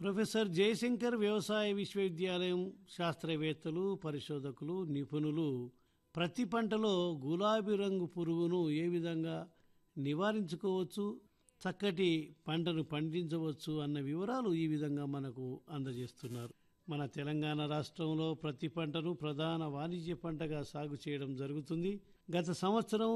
Professor Jayashankar వ్యవసాయ విశ్వవిద్యాలయం శాస్త్రవేత్తలు, పరిశోధకులు, నిపుణులు ప్రతి పంటలో గులాబీ రంగు పురుగును ఏ విధంగా నివారించుకోవచ్చు, చక్కటి పంటను పండించవచ్చు అన్న వివరాలు ఈ విధంగా మనకు అందజేస్తున్నారు. మన తెలంగాణ రాష్ట్రంలో ప్రతి పంటను ప్రధాన వాణిజ్య పంటగా సాగు చేయడం జరుగుతుంది. గత సంవత్సరం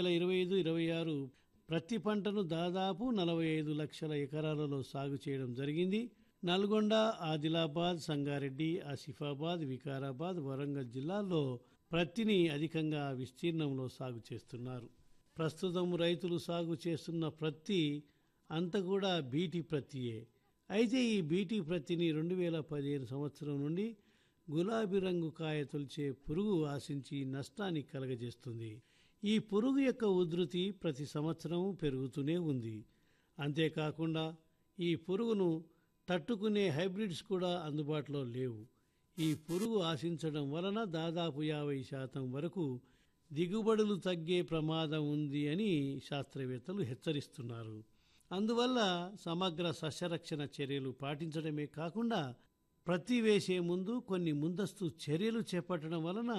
2025-26 ప్రతి పంటను దాదాపు 45 లక్షల ఎకరాలలో సాగు చేయడం జరిగింది. నల్గొండ, ఆదిలాబాద్, సంగారెడ్డి, ఆసిఫాబాద్, వికారాబాద్, వరంగల్ జిల్లాల్లో ప్రత్తిని అధికంగా విస్తీర్ణంలో సాగు చేస్తున్నారు. ప్రస్తుతం రైతులు సాగు చేస్తున్న ప్రత్తి అంతా కూడా బీటీ ప్రత్తియే. అయితే ఈ బీటీ ప్రత్తిని 2015 సంవత్సరం నుండి గులాబీ రంగు కాయ తొలిచే పురుగు ఆశించి నష్టాన్ని కలగజేస్తుంది. ఈ పురుగు యొక్క ఉధృతి ప్రతి సంవత్సరం పెరుగుతూనే ఉంది. అంతేకాకుండా ఈ పురుగును తట్టుకునే హైబ్రిడ్స్ కూడా అందుబాటులో లేవు. ఈ పురుగు ఆశించడం వలన దాదాపు 50% వరకు దిగుబడులు తగ్గే ప్రమాదం ఉంది అని శాస్త్రవేత్తలు హెచ్చరిస్తున్నారు. అందువల్ల సమగ్ర సస్యరక్షణ చర్యలు పాటించడమే కాకుండా ప్రతి వేసే ముందు కొన్ని ముందస్తు చర్యలు చేపట్టడం వలన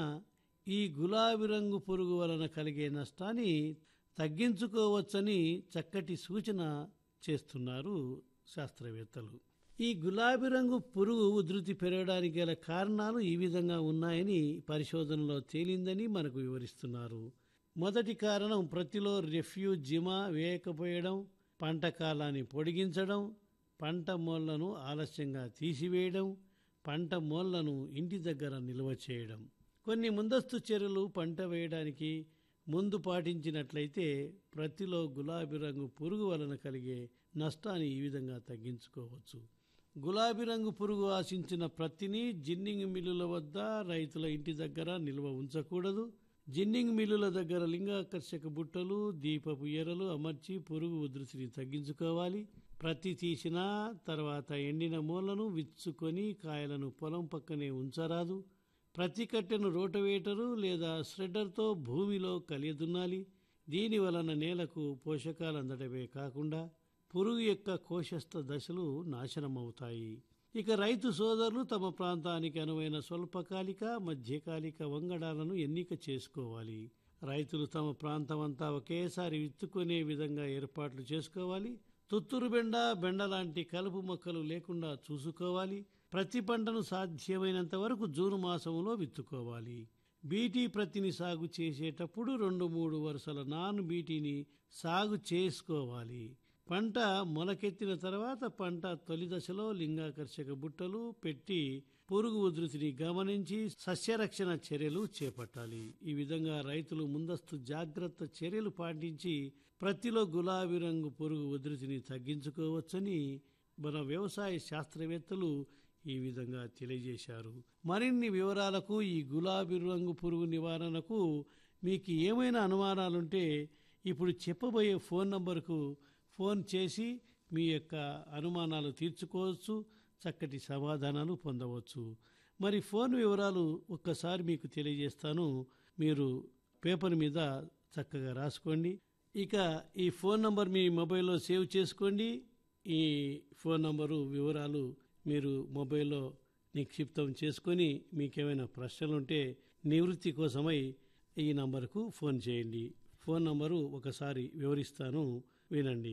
ఈ గులాబీ రంగు పురుగు వలన కలిగే నష్టాన్ని తగ్గించుకోవచ్చని చక్కటి సూచన చేస్తున్నారు శాస్త్రవేత్తలు. ఈ గులాబీ రంగు పురుగు ఉధృతి పెరగడానికి గల కారణాలు ఈ విధంగా ఉన్నాయని పరిశోధనలో తేలిందని మనకు వివరిస్తున్నారు. మొదటి కారణం ప్రత్తిలో రెఫ్యూజిమా వేయకపోయడం, పంట కాలాన్ని పొడిగించడం, పంట మోళ్లను ఆలస్యంగా తీసివేయడం, పంట మోళ్లను ఇంటి దగ్గర నిల్వ చేయడం. కొన్ని ముందస్తు చర్యలు పంట వేయడానికి ముందు పాటించినట్లయితే ప్రత్తిలో గులాబీ రంగు పురుగు వలన కలిగే నష్టాన్ని ఈ విధంగా తగ్గించుకోవచ్చు. గులాబీ రంగు పురుగు ఆశించిన ప్రత్తిని జిన్నింగ్ మిల్లుల వద్ద, రైతుల ఇంటి దగ్గర నిల్వ ఉంచకూడదు. జిన్నింగ్ మిల్లుల దగ్గర లింగాకర్షక బుట్టలు, దీపపు ఎరలు అమర్చి పురుగు ఉధృతిని తగ్గించుకోవాలి. ప్రత్తి తీసిన తర్వాత ఎండిన మూలను విచ్చుకొని కాయలను పొలం పక్కనే ఉంచరాదు. ప్రతి కట్టెను రోటవేటరు లేదా ష్రెడ్డర్తో భూమిలో కలియదున్నాలి. దీని వలన నేలకు పోషకాలు అందడమే కాకుండా పురుగు యొక్క కోశస్థ దశలు నాశనమవుతాయి. ఇక రైతు సోదరులు తమ ప్రాంతానికి అనువైన స్వల్పకాలిక, మధ్యకాలిక వంగడాలను ఎన్నిక చేసుకోవాలి. రైతులు తమ ప్రాంతం అంతా ఒకేసారి విత్తుకునే విధంగా ఏర్పాట్లు చేసుకోవాలి. తుత్తూరు బెండ, బెండ లాంటి కలుపు మొక్కలు లేకుండా చూసుకోవాలి. ప్రతి పంటను సాధ్యమైనంత వరకు జూన్ మాసంలో విత్తుకోవాలి. బీటీ ప్రత్తిని సాగు చేసేటప్పుడు 2-3 వరుసల నాన్ బీటీని సాగు చేసుకోవాలి. పంట మొలకెత్తిన తర్వాత పంట తొలి దశలో లింగాకర్షక బుట్టలు పెట్టి పురుగు ఉధృతిని గమనించి సస్యరక్షణ చర్యలు చేపట్టాలి. ఈ విధంగా రైతులు ముందస్తు జాగ్రత్త చర్యలు పాటించి ప్రత్తిలో గులాబీ రంగు పురుగు ఉధృతిని తగ్గించుకోవచ్చని మన వ్యవసాయ శాస్త్రవేత్తలు ఈ విధంగా తెలియజేశారు. మరిన్ని వివరాలకు ఈ గులాబీ రంగు పురుగు నివారణకు మీకు ఏమైనా అనుమానాలుంటే ఇప్పుడు చెప్పబోయే ఫోన్ నంబర్కు ఫోన్ చేసి మీ యొక్క అనుమానాలు తీర్చుకోవచ్చు, చక్కటి సమాధానాలు పొందవచ్చు. మరి ఫోన్ వివరాలు ఒక్కసారి మీకు తెలియజేస్తాను. మీరు పేపర్ మీద చక్కగా రాసుకోండి. ఇక ఈ ఫోన్ నంబర్ మీ మొబైల్లో సేవ్ చేసుకోండి. ఈ ఫోన్ నంబరు వివరాలు మీరు మొబైల్లో నిక్షిప్తం చేసుకొని మీకేమైనా ప్రశ్నలుంటే నివృత్తి కోసమై ఈ నంబర్కు ఫోన్ చేయండి. ఫోన్ నంబరు ఒకసారి వివరిస్తాను, వినండి.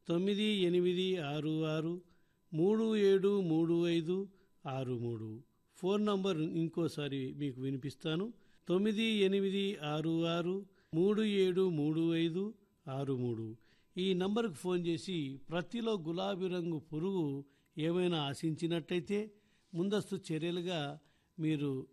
9866373563. ఫోన్ నంబర్ ఇంకోసారి మీకు వినిపిస్తాను. 9866373563. ఈ నంబర్కు ఫోన్ చేసి ప్రత్తిలో గులాబీ రంగు పురుగు ఏమైనా ఆశించినట్టయితే ముందస్తు చర్యలుగా మీరు